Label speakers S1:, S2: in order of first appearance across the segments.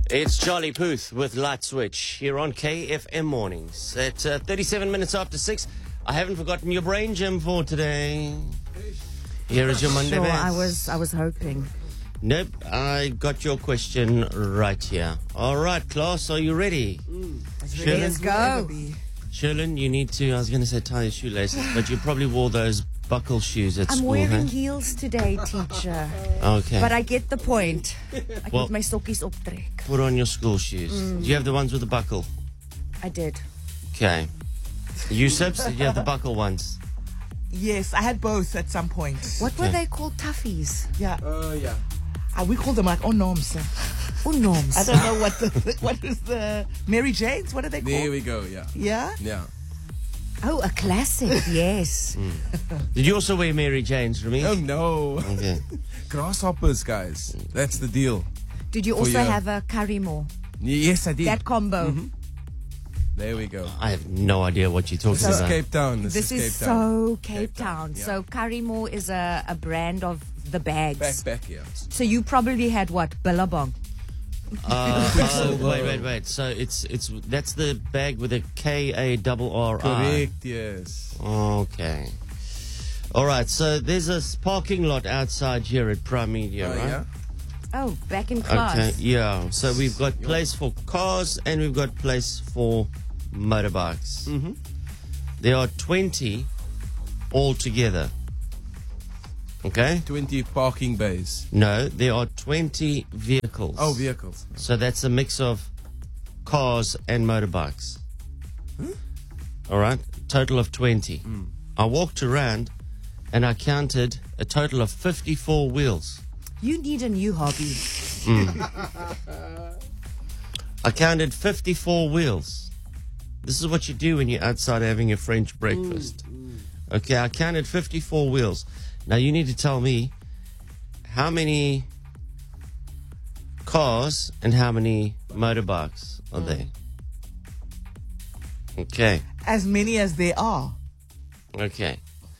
S1: It's Charlie Puth with Light Switch here on KFM Mornings at 37 minutes after 6. I haven't forgotten your brain gym for today. Here is your Monday
S2: Sure,
S1: Bets.
S2: I was hoping.
S1: Nope, I got your question right here. All right, class, are you ready?
S2: Let's go.
S1: Sherlyn, you need to, I was going to say tie your shoelaces, but you probably wore those buckle shoes at
S2: I'm
S1: school,
S2: wearing
S1: huh?
S2: heels today, teacher.
S1: Okay.
S2: But I get the point. Ek
S1: Well-
S2: moet my sokkies optrek.
S1: Put on your school shoes. Do you have the ones with the buckle?
S2: I did.
S1: Okay. You, Sips, did you have the buckle ones?
S3: Yes, I had both at some point.
S2: What were they called? Toughies?
S3: Yeah. We call them like norms.
S2: Unoms.
S3: I don't know what is the Mary Janes? What are they called?
S4: There we go, yeah.
S3: Yeah?
S4: Yeah.
S2: Oh, a classic, yes.
S1: Did you also wear Mary Jane's, Ramesh?
S4: Oh, no.
S1: Okay.
S4: Grasshoppers, guys. That's the deal.
S2: Did you
S4: For
S2: also
S4: you.
S2: have a curry-more?
S4: Yes, I did.
S2: That combo.
S4: There we go.
S1: I have no idea what you're talking
S4: This is
S1: about.
S4: Cape Town.
S2: This is
S4: Cape Town.
S2: so Cape Town.
S4: yeah.
S2: So curry-more is a brand of the bags.
S4: Back, yeah.
S2: So you probably had what? Billabong.
S1: Wait. So that's the bag with a KARRI.
S4: Correct, yes.
S1: Okay. All right. So there's a parking lot outside here at Prime Media, right?
S4: Yeah.
S2: Oh, back in class.
S1: Okay. Yeah. So we've got place for cars and we've got place for motorbikes.
S4: Mm-hmm.
S1: There are 20 altogether. Okay.
S4: 20 parking bays.
S1: No, there are 20 vehicles.
S4: Oh, vehicles.
S1: So that's a mix of cars and motorbikes. All right, total of 20. I walked around and I counted a total of 54 wheels.
S2: You need a new hobby.
S1: I counted 54 wheels. This is what you do when you're outside having a French breakfast. Okay, I counted 54 wheels. Now you need to tell me how many cars and how many motorbikes are there. Okay.
S3: As many as they are.
S1: Okay.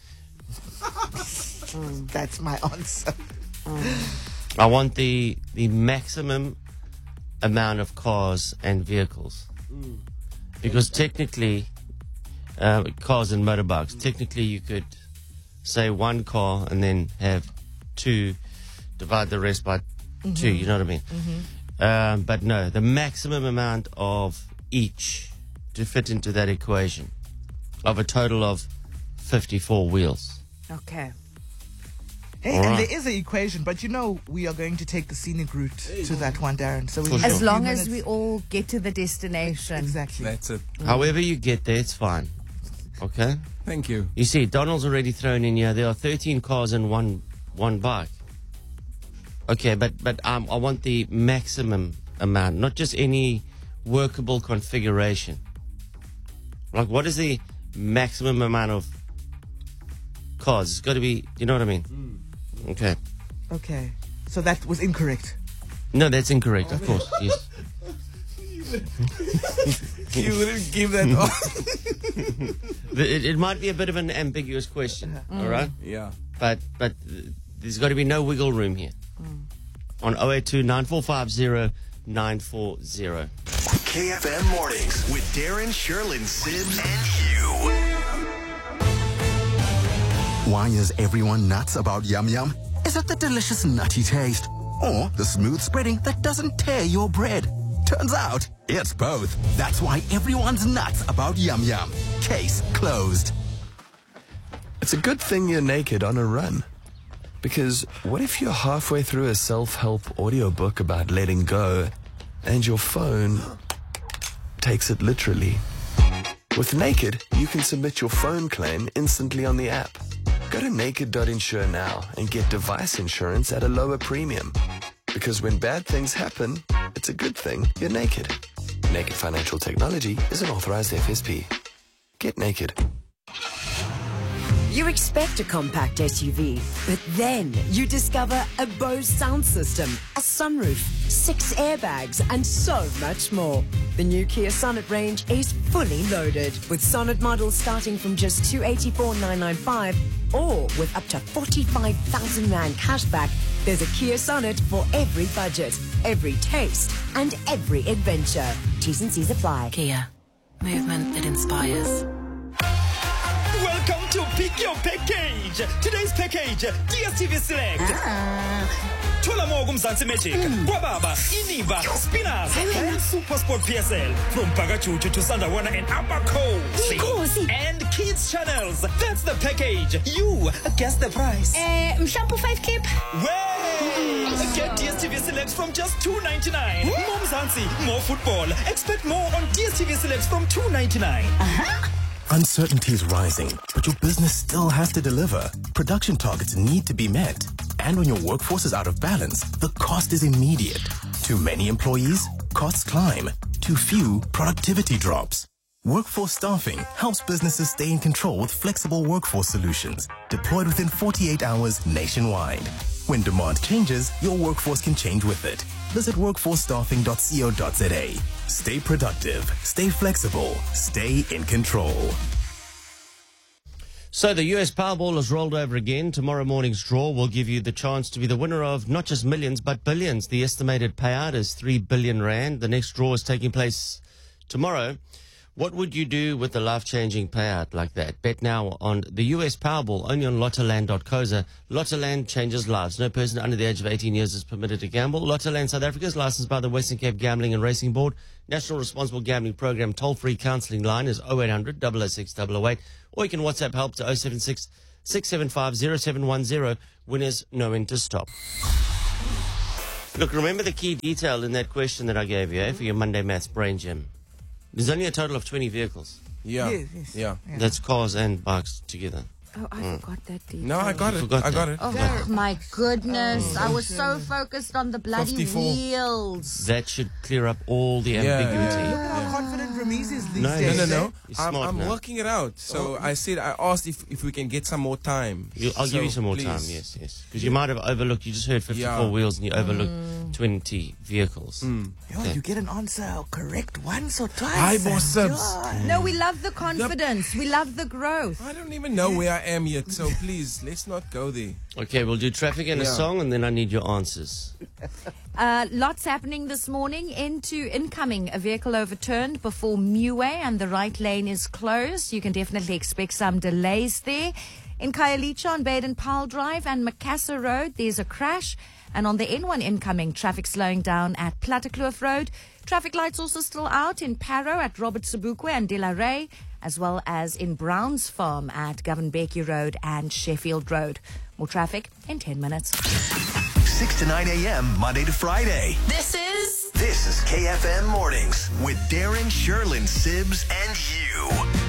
S3: That's my answer.
S1: I want the maximum amount of cars and vehicles. Because technically, cars and motorbikes, technically you could say one car and then have two, divide the rest by two, you know what I mean? But no, the maximum amount of each to fit into that equation of a total of 54 wheels.
S2: Okay.
S3: Hey,
S1: All
S3: and
S1: right.
S3: there is an equation, but you know we are going to take the scenic route to that one, Darren. So we
S1: For
S3: need
S1: sure.
S3: a
S2: As
S3: few
S2: long as
S3: minutes.
S2: we all get to the destination.
S3: Exactly.
S4: That's it.
S1: However you get there, it's fine. Okay?
S4: Thank you.
S1: You see, Donald's already thrown in here. There are 13 cars and one bike. Okay, but I want the maximum amount, not just any workable configuration. Like, what is the maximum amount of cars? It's got to be, you know what I mean? Okay.
S3: Okay. So that was incorrect.
S1: No, that's incorrect, of course. Yes.
S4: You wouldn't give that off.
S1: It might be a bit of an ambiguous question, all right?
S4: Yeah.
S1: But there's got to be no wiggle room here. On 082 9450 940.
S5: KFM Mornings with Darren, Sherlyn, Sims, and Hugh.
S6: Why is everyone nuts about Yum Yum? Is it the delicious nutty taste? Or the smooth spreading that doesn't tear your bread? Turns out, it's both. That's why everyone's nuts about Yum Yum. Case closed.
S7: It's a good thing you're naked on a run. Because what if you're halfway through a self-help audiobook about letting go and your phone takes it literally? With Naked, you can submit your phone claim instantly on the app. Go to naked.insure now and get device insurance at a lower premium. Because when bad things happen, it's a good thing you're naked. Naked Financial Technology is an authorized FSP. Get naked.
S8: You expect a compact SUV, but then you discover a Bose sound system, a sunroof, 6 airbags, and so much more. The new Kia Sonet range is fully loaded, with Sonet models starting from just $284,995 or with up to 45,000 Rand cashback. There's a Kia Sonet for every budget. every taste, and every adventure. T's and C's apply.
S9: Kia. Movement that inspires.
S10: Welcome to Pick Your Package. Today's package, DSTV Select. Thola mo kumzansi Magic, Kwababa, Iniba, Spinners, and Super Sport PSL. From Pagachuchu to Sandawana and Abaco. And kids channels. That's the package. You guess the price.
S9: Mshampu 5 kip.
S10: Way! Get DSTV Select from just $2.99. More Mzansi, more football. Expect more on DSTV Select from $2.99.
S11: Uncertainty is rising, but your business still has to deliver. Production targets need to be met. And when your workforce is out of balance, the cost is immediate. Too many employees, costs climb. Too few, productivity drops. Workforce staffing helps businesses stay in control with flexible workforce solutions, deployed within 48 hours nationwide. When demand changes, your workforce can change with it. Visit workforcestaffing.co.za. Stay productive, stay flexible, stay in control.
S1: So the US Powerball has rolled over again. Tomorrow morning's draw will give you the chance to be the winner of not just millions, but billions. The estimated payout is 3 billion rand. The next draw is taking place tomorrow. What would you do with a life-changing payout like that? Bet now on the US Powerball, only on Lottoland.co.za. Lottoland changes lives. No person under the age of 18 years is permitted to gamble. Lottoland South Africa is licensed by the Western Cape Gambling and Racing Board. National Responsible Gambling Program toll-free counselling line is 0800 006 008. Or you can WhatsApp help to 076 675 0710. Winners knowing to stop. Look, remember the key detail in that question that I gave you for your Monday Maths Brain Gym. There's only a total of 20 vehicles.
S4: Yeah.
S3: Yes.
S4: Yeah.
S1: That's cars and bikes together.
S2: Oh, I forgot that detail.
S4: No, I got it.
S1: forgot
S4: I got
S1: that.
S4: it.
S2: Oh, my goodness. I was so focused on the bloody
S4: 54.
S2: wheels.
S1: That should clear up all the ambiguity.
S3: Look at how confident Ramiz is these
S1: No,
S3: days.
S4: No.
S1: He's smart
S4: I'm
S1: now.
S4: working it out. So I asked if we can get some more time.
S1: I'll give you some more
S4: please.
S1: time, yes. Because you might have overlooked, you just heard 54 wheels and you overlooked 20 vehicles.
S3: Yo, you get an answer correct once or twice.
S4: Hi, boss Subs.
S2: No, we love the confidence. We love the growth.
S4: I don't even know where I am yet, so please, let's not go there.
S1: Okay, we'll do traffic and a song and then I need your answers.
S2: Lots happening this morning. Incoming, a vehicle overturned before Muway and the right lane is closed. You can definitely expect some delays there. In Khayelitsha on Baden-Powell Drive and Macassar Road, there's a crash. And on the N1 incoming, traffic slowing down at Plattekloof Road. Traffic lights also still out in Parow at Robert Sobukwe and De La Rey, as well as in Browns Farm at Govan-Becky Road and Sheffield Road. More traffic in 10 minutes.
S5: 6 to 9 a.m. Monday to Friday.
S9: This is
S5: This is KFM Mornings with Darren, Sherlyn, Sibbs, and you.